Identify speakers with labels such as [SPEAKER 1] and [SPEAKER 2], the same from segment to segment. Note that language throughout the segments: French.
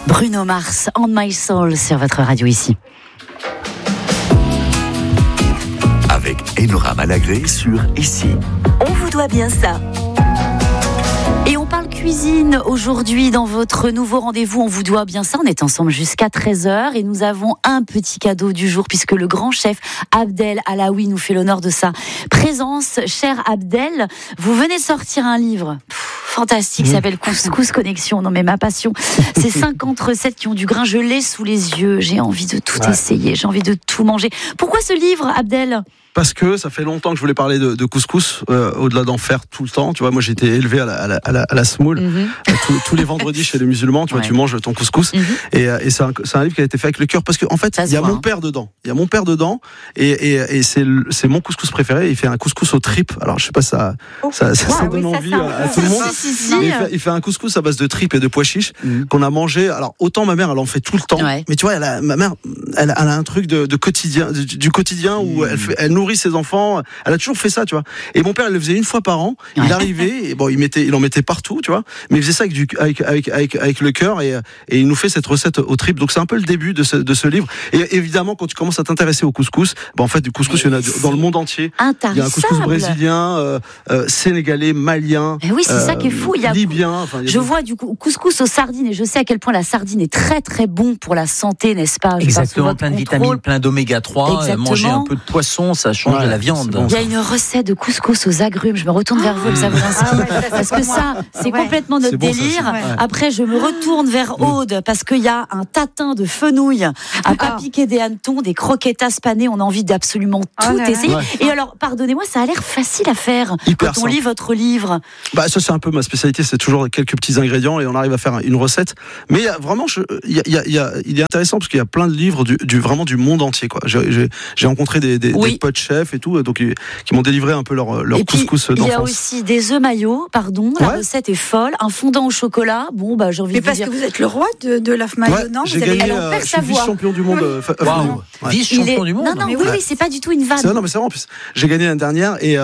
[SPEAKER 1] Bruno Mars, On My Soul sur votre radio ici.
[SPEAKER 2] Avec Enora Malagré sur Ici.
[SPEAKER 1] On vous doit bien ça. Et on parle cuisine aujourd'hui dans votre nouveau rendez-vous. On vous doit bien ça. On est ensemble jusqu'à 13h et nous avons un petit cadeau du jour puisque le grand chef Abdel Alaoui nous fait l'honneur de sa présence. Cher Abdel, vous venez de sortir un livre fantastique, ça s'appelle Couscous Connexion. Non mais ma passion, c'est 50 recettes qui ont du grain. Je l'ai sous les yeux. J'ai envie de tout essayer. J'ai envie de tout manger. Pourquoi ce livre, Abdel ?
[SPEAKER 3] Parce que ça fait longtemps que je voulais parler de couscous, au-delà d'en faire tout le temps. Tu vois, moi j'ai été élevé à la semoule. Tous les vendredis chez les musulmans, tu vois, tu manges ton couscous. Et c'est un livre qui a été fait avec le cœur, parce qu'en fait, il y a mon père dedans. Il y a mon père dedans, et c'est mon couscous préféré. Il fait un couscous aux tripes. Alors je sais pas, ça donne envie à tout le monde. Il fait un couscous à base de tripes et de pois chiches qu'on a mangé. Alors autant ma mère, elle en fait tout le temps, mais tu vois, ma mère, elle a un truc de quotidien, du quotidien où elle nourrit ses enfants. Elle a toujours fait ça, tu vois. Et mon père, il le faisait une fois par an. Il arrivait, et bon, il en mettait partout, tu vois. Mais il faisait ça avec le cœur, et il nous fait cette recette aux tripes. Donc c'est un peu le début de ce livre. Et évidemment, quand tu commences à t'intéresser au couscous, en fait, du couscous, il y en a dans le monde entier. Il y a un couscous brésilien, sénégalais, malien.
[SPEAKER 1] Oui, c'est ça qui est fou. Il y a
[SPEAKER 3] libyen.
[SPEAKER 1] Je vois du couscous aux sardines, et je sais à quel point la sardine est très très bon pour la santé, n'est-ce pas ?
[SPEAKER 4] Exactement, plein de vitamines, plein d'oméga 3. Manger un peu de poisson, ça change de la viande.
[SPEAKER 1] Il y a une recette de couscous aux agrumes. Je me retourne vers vous, parce que ça, c'est complètement notre délire. Ça. Après, je me retourne vers Aude, parce qu'il y a un tatin de fenouil à pas piquer des hannetons, des croquettes panées. On a envie d'absolument tout essayer. Et alors, pardonnez-moi, ça a l'air facile à faire quand on lit votre livre.
[SPEAKER 3] Ça, c'est un peu ma spécialité. C'est toujours quelques petits ingrédients et on arrive à faire une recette. Mais vraiment, il est intéressant parce qu'il y a plein de livres vraiment du monde entier, quoi. J'ai rencontré des potes chefs et tout, donc qui m'ont délivré un peu leur couscous d'enfance.
[SPEAKER 1] Il y a aussi des œufs maillots, la recette est folle, un fondant au chocolat. J'ai envie de dire. Mais parce que vous êtes le roi de l'œuf maillot, non ?
[SPEAKER 3] J'ai gagné, je suis vice-champion du monde.
[SPEAKER 4] Vice-champion du monde ?
[SPEAKER 1] Non, oui, c'est pas du tout une vanne.
[SPEAKER 3] Non, mais c'est vrai, en plus. J'ai gagné l'année dernière et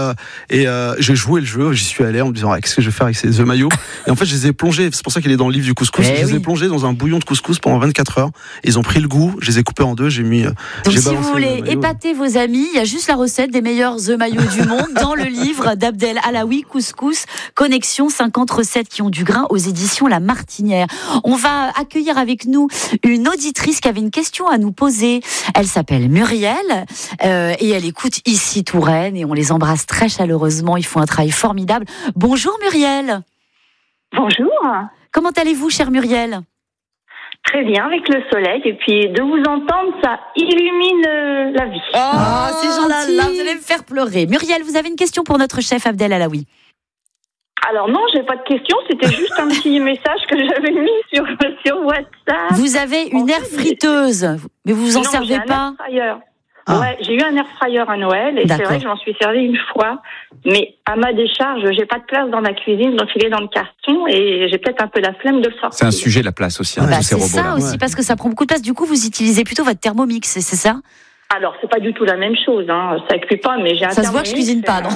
[SPEAKER 3] j'ai joué le jeu, j'y suis allé en me disant qu'est-ce que je vais faire avec ces œufs maillots. Et en fait, je les ai plongés, c'est pour ça qu'il est dans le livre du couscous, je les ai plongés dans un bouillon de couscous pendant 24 heures. Ils ont pris le goût, je les ai coupés en deux, donc
[SPEAKER 1] si vous voulez épater vos amis, il y a juste la recette des meilleurs œufs maillots du monde dans le livre d'Abdel Alaoui, Couscous Connexion, 50 recettes qui ont du grain, aux éditions La Martinière. On va accueillir avec nous une auditrice qui avait une question à nous poser. Elle s'appelle Muriel et elle écoute ici Touraine, et on les embrasse très chaleureusement. Ils font un travail formidable. Bonjour Muriel.
[SPEAKER 5] Bonjour.
[SPEAKER 1] Comment allez-vous, chère Muriel ?
[SPEAKER 5] Très bien, avec le soleil, et puis de vous entendre, ça illumine la vie.
[SPEAKER 1] C'est gentil. Là, vous allez me faire pleurer. Muriel, vous avez une question pour notre chef Abdel Alaoui ?
[SPEAKER 5] Alors non, j'ai pas de question, c'était juste un petit message que j'avais mis sur WhatsApp.
[SPEAKER 1] Vous avez une air friteuse, mais vous en servez pas ?
[SPEAKER 5] Ouais, j'ai eu un air fryer à Noël, et c'est vrai que j'en suis servi une fois, mais à ma décharge, j'ai pas de place dans ma cuisine, donc il est dans le carton, et j'ai peut-être un peu la flemme de le sortir.
[SPEAKER 6] C'est un sujet, la place aussi, tous ces robots-là.
[SPEAKER 1] C'est ça aussi, parce que ça prend beaucoup de place. Du coup, vous utilisez plutôt votre Thermomix, c'est ça ?
[SPEAKER 5] Alors, c'est pas du tout la même chose, ça cuit pas, mais j'ai un Thermomix.
[SPEAKER 1] Ça se voit que je cuisine pas, non ?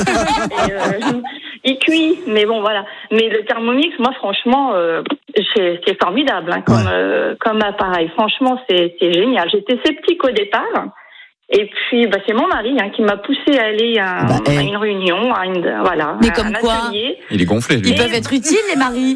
[SPEAKER 5] Il cuit, mais bon, voilà. Mais le Thermomix, moi, franchement, c'est formidable, comme appareil. Franchement, c'est génial. J'étais sceptique au départ. Et puis, c'est mon mari qui m'a poussé à aller à une réunion,
[SPEAKER 1] Mais comme quoi,
[SPEAKER 5] atelier.
[SPEAKER 6] Il est gonflé, lui.
[SPEAKER 1] Ils peuvent être utiles, les maris.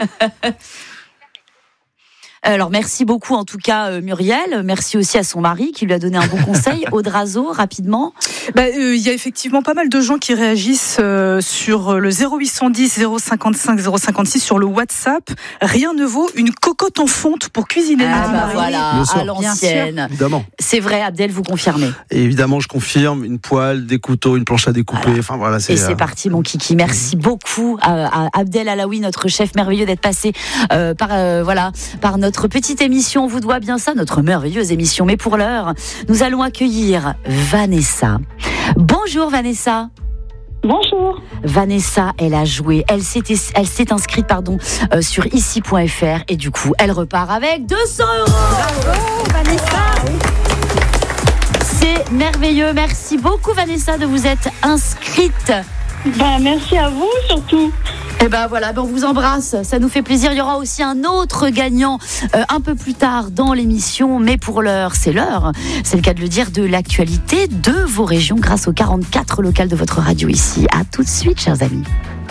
[SPEAKER 1] Alors, merci beaucoup, en tout cas, Muriel. Merci aussi à son mari qui lui a donné un bon conseil. Aude Razo, rapidement.
[SPEAKER 7] Il y a effectivement pas mal de gens qui réagissent sur le 0810 055 056 sur le WhatsApp. Rien ne vaut une cocotte en fonte pour cuisiner.
[SPEAKER 1] Voilà, à l'ancienne.
[SPEAKER 3] Évidemment.
[SPEAKER 1] C'est vrai, Abdel, vous confirmez.
[SPEAKER 3] Et évidemment, je confirme, une poêle, des couteaux, une planche à découper.
[SPEAKER 1] Voilà. C'est parti, mon kiki. Merci beaucoup à Abdel Alaoui, notre chef merveilleux, d'être passé par notre petite émission. On vous doit bien ça, notre merveilleuse émission. Mais pour l'heure, nous allons accueillir Vanessa. Bonjour Vanessa.
[SPEAKER 5] Bonjour.
[SPEAKER 1] Vanessa, elle a joué, elle s'est inscrite sur ici.fr, et du coup, elle repart avec 200 €.
[SPEAKER 7] Bravo Vanessa.
[SPEAKER 1] C'est merveilleux. Merci beaucoup Vanessa de vous être inscrite.
[SPEAKER 5] Merci à vous surtout.
[SPEAKER 1] Et ben voilà, on vous embrasse, ça nous fait plaisir. Il y aura aussi un autre gagnant un peu plus tard dans l'émission, mais pour l'heure, c'est le cas de le dire, de l'actualité de vos régions grâce aux 44 locales de votre radio ici. À tout de suite, chers amis.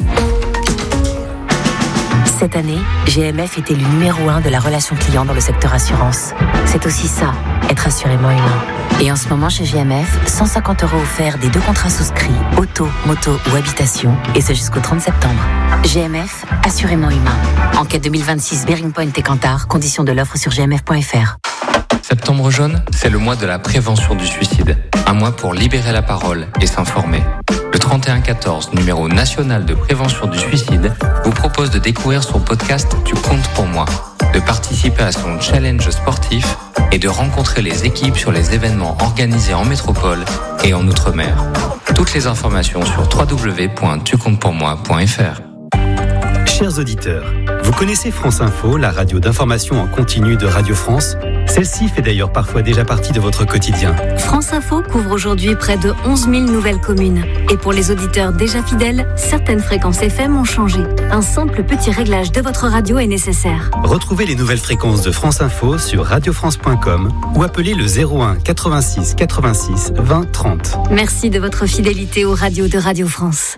[SPEAKER 8] Cette année, GMF était le numéro 1 de la relation client dans le secteur assurance. C'est aussi ça, être assurément humain. Et en ce moment, chez GMF, 150 € offerts des 2 contrats souscrits, auto, moto ou habitation, et c'est jusqu'au 30 septembre. GMF, assurément humain. Enquête 2026, Bearing Point et Kantar, conditions de l'offre sur gmf.fr.
[SPEAKER 9] Septembre jaune, c'est le mois de la prévention du suicide. Un mois pour libérer la parole et s'informer. Le 3114, numéro national de prévention du suicide, vous propose de découvrir son podcast Tu comptes pour moi, de participer à son challenge sportif et de rencontrer les équipes sur les événements organisés en métropole et en Outre-mer. Toutes les informations sur www.tucomptepourmoi.fr.
[SPEAKER 10] Chers auditeurs, vous connaissez France Info, la radio d'information en continu de Radio France ? Celle-ci fait d'ailleurs parfois déjà partie de votre quotidien.
[SPEAKER 8] France Info couvre aujourd'hui près de 11 000 nouvelles communes. Et pour les auditeurs déjà fidèles, certaines fréquences FM ont changé. Un simple petit réglage de votre radio est nécessaire.
[SPEAKER 10] Retrouvez les nouvelles fréquences de France Info sur radiofrance.com ou appelez le 01 86 86 20 30.
[SPEAKER 8] Merci de votre fidélité aux radios de Radio France.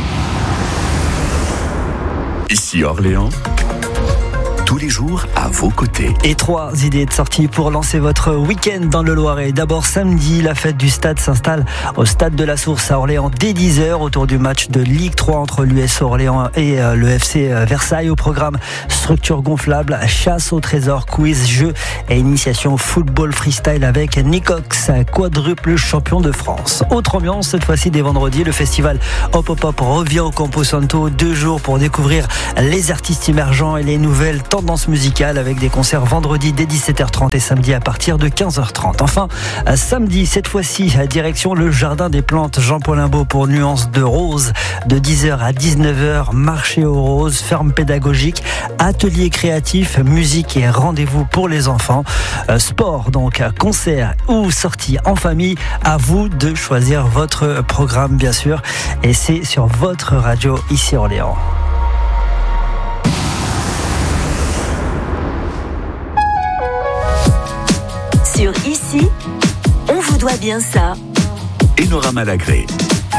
[SPEAKER 2] Ici Orléans, tous les jours à vos côtés.
[SPEAKER 11] Et 3 idées de sortie pour lancer votre week-end dans le Loiret. D'abord samedi, la fête du stade s'installe au stade de la Source à Orléans dès 10h autour du match de Ligue 3 entre l'US Orléans et le FC Versailles. Au programme structure gonflable, chasse au trésor, quiz, jeu et initiation au football freestyle avec Nicox, quadruple champion de France. Autre ambiance, cette fois-ci dès vendredi, le festival Hop Hop Hop revient au Campo Santo. 2 jours pour découvrir les artistes émergents et les nouvelles tendances musicales avec des concerts vendredi dès 17h30 et samedi à partir de 15h30. Enfin, samedi, cette fois-ci, direction le Jardin des Plantes Jean-Paul Imbaud pour Nuances de Rose. De 10h à 19h, marché aux roses, ferme pédagogique, atelier créatif, musique et rendez-vous pour les enfants. Sport, donc, concert ou sortie en famille. À vous de choisir votre programme, bien sûr. Et c'est sur votre radio ici Orléans.
[SPEAKER 1] Sur Ici, on vous doit bien ça.
[SPEAKER 2] Enora Malagré.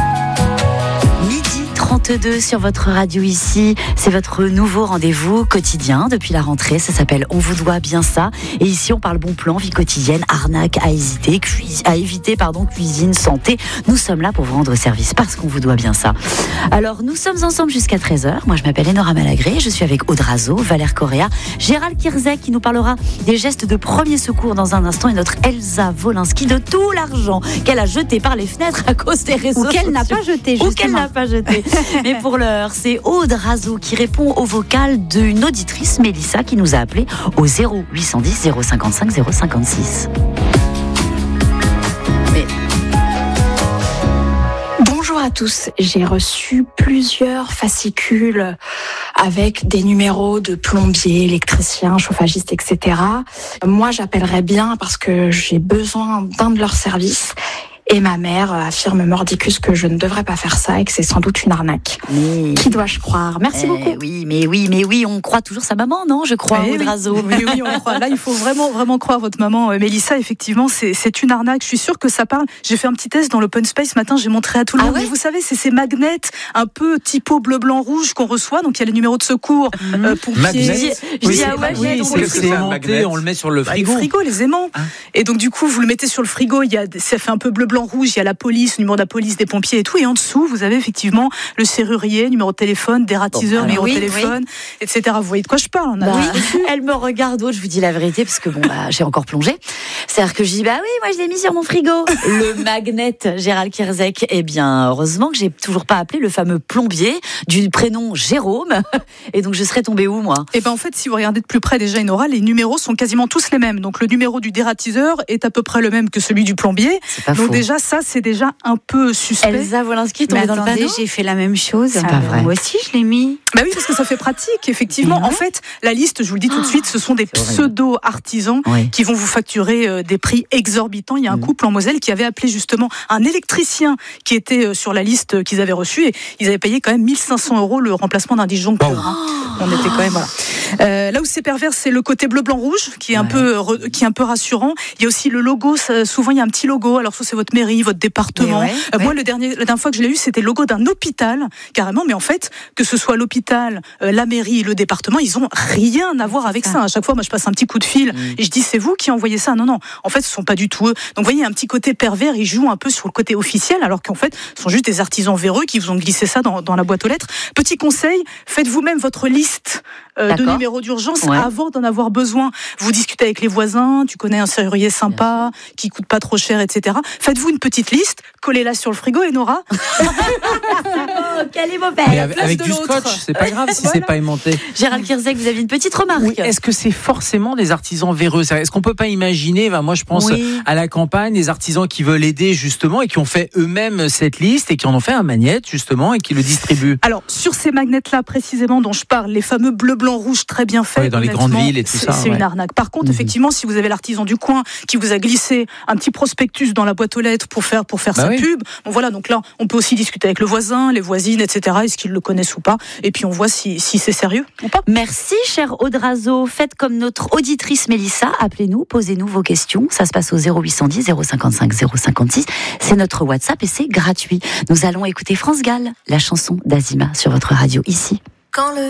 [SPEAKER 1] 32 sur votre radio ici, c'est votre nouveau rendez-vous quotidien depuis la rentrée, ça s'appelle On vous doit bien ça, et ici on parle bon plan, vie quotidienne, arnaque à éviter, cuisine, santé, nous sommes là pour vous rendre service parce qu'on vous doit bien ça. Alors nous sommes ensemble jusqu'à 13h, moi je m'appelle Enora Malagré, je suis avec Aude Razo, Valère Correa, Gérald Kirzek qui nous parlera des gestes de premier secours dans un instant et notre Elsa Wolinski de tout l'argent qu'elle a jeté par les fenêtres à cause des réseaux sociaux.
[SPEAKER 7] Ou qu'elle n'a pas jeté, justement.
[SPEAKER 1] Ou qu'elle n'a pas jeté. Mais pour l'heure, c'est Aude Razo qui répond au vocal d'une auditrice, Mélissa, qui nous a appelé au 0810 055 056.
[SPEAKER 12] Bonjour à tous, j'ai reçu plusieurs fascicules avec des numéros de plombiers, électriciens, chauffagistes, etc. Moi, j'appellerais bien parce que j'ai besoin d'un de leurs services. Et ma mère affirme mordicus que je ne devrais pas faire ça et que c'est sans doute une arnaque. Mais... Qui dois-je croire ? Merci beaucoup.
[SPEAKER 1] Mais oui, on croit toujours sa maman, non ? Je crois, Aude Razo.
[SPEAKER 7] Oui, on croit. Là, il faut vraiment croire votre maman. Mélissa, effectivement, c'est une arnaque. Je suis sûre que ça parle. J'ai fait un petit test dans l'open space ce matin, j'ai montré à tout le monde.
[SPEAKER 1] Ouais.
[SPEAKER 7] Mais vous savez, c'est ces magnets un peu typo bleu, blanc, rouge qu'on reçoit. Donc, il y a les numéros de secours, pompiers.
[SPEAKER 4] C'est aimanté, on le met sur le frigo.
[SPEAKER 7] Les frigos, les aimants. Et donc, du coup, vous le mettez sur le frigo, ça fait un peu bleu, blanc, rouge, il y a la police, le numéro de la police, des pompiers et tout, et en dessous vous avez effectivement le serrurier, numéro de téléphone, des ratiseurs, numéro de téléphone, etc. Vous voyez de quoi je parle,
[SPEAKER 1] Elle me regarde, je vous dis la vérité, parce que j'ai encore plongé. C'est-à-dire que je dis, moi je l'ai mis sur mon frigo. Le magnet Gérald Kirzek, eh bien heureusement que j'ai toujours pas appelé le fameux plombier du prénom Jérôme, et donc je serais tombée où moi ?
[SPEAKER 7] Et en fait, si vous regardez de plus près déjà, Enora, les numéros sont quasiment tous les mêmes. Donc le numéro du dératiseur est à peu près le même que celui du plombier.
[SPEAKER 1] C'est pas
[SPEAKER 7] donc
[SPEAKER 1] faux.
[SPEAKER 7] déjà, ça, c'est déjà un peu suspect.
[SPEAKER 1] Elsa Wolinski, tombée dans le panneau.
[SPEAKER 13] J'ai fait la même chose.
[SPEAKER 1] C'est pas vrai.
[SPEAKER 13] Moi aussi, je l'ai mis.
[SPEAKER 7] Bah oui, parce que ça fait pratique, effectivement. En fait, la liste, je vous le dis tout de suite, ce sont des pseudo-artisans qui vont vous facturer des prix exorbitants. Il y a un couple en Moselle qui avait appelé justement un électricien qui était sur la liste qu'ils avaient reçue et ils avaient payé quand même 1500 € le remplacement d'un disjoncteur. On était quand même, voilà. Là où c'est pervers, c'est le côté bleu, blanc, rouge qui est un peu rassurant. Il y a aussi le logo. Souvent, il y a un petit logo. Alors, soit c'est votre mairie, votre département. Moi, la dernière fois que je l'ai eu, c'était le logo d'un hôpital, carrément. Mais en fait, que ce soit l'hôpital, la mairie, le département, ils ont rien à voir avec ça. À chaque fois, moi, je passe un petit coup de fil et je dis, c'est vous qui envoyez ça? Non. En fait, ce sont pas du tout eux. Donc, vous voyez, il y a un petit côté pervers. Ils jouent un peu sur le côté officiel, alors qu'en fait, ce sont juste des artisans véreux qui vous ont glissé ça dans la boîte aux lettres. Petit conseil, faites vous-même votre liste de numéros d'urgence avant d'en avoir besoin. Vous discutez avec les voisins, tu connais un serrurier sympa, qui coûte pas trop cher, etc. Faites-vous une petite liste, collez-la sur le frigo et Nora.
[SPEAKER 1] Quel est vos pères?
[SPEAKER 4] Avec du scotch, c'est pas grave si c'est pas aimanté.
[SPEAKER 1] Gérald Kierzek, vous aviez une petite remarque.
[SPEAKER 4] Oui, est-ce que c'est forcément des artisans véreux? Est-ce qu'on peut pas imaginer, moi je pense à la campagne, des artisans qui veulent aider justement et qui ont fait eux-mêmes cette liste et qui en ont fait un magnète justement et qui le distribuent?
[SPEAKER 7] Alors, sur ces magnètes-là précisément dont je parle, les fameux bleu, blanc, rouge très bien faits,
[SPEAKER 4] dans les grandes villes et tout ça.
[SPEAKER 7] C'est une arnaque. Par contre, effectivement, si vous avez l'artisan du coin qui vous a glissé un petit prospectus dans la boîte aux lettres pour faire sa pub, bon voilà, donc là, on peut aussi discuter avec le voisin, les voisines, etc. Est-ce qu'ils le connaissent ou pas? Et puis on voit si c'est sérieux ou pas.
[SPEAKER 1] Merci, cher Audrazo. Faites comme notre auditrice Mélissa. Appelez-nous, posez-nous vos questions. Ça se passe au 0810 055 056. C'est notre WhatsApp et c'est gratuit. Nous allons écouter France Gall, la chanson d'Azima sur votre radio ici.